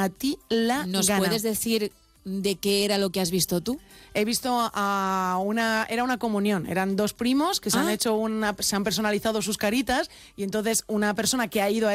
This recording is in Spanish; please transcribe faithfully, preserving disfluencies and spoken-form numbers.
a ti la ¿Nos gana. puedes decir de qué era lo que has visto tú? He visto a una, era una comunión, eran dos primos que se Ah. han hecho una, se han personalizado sus caritas y entonces una persona que ha ido a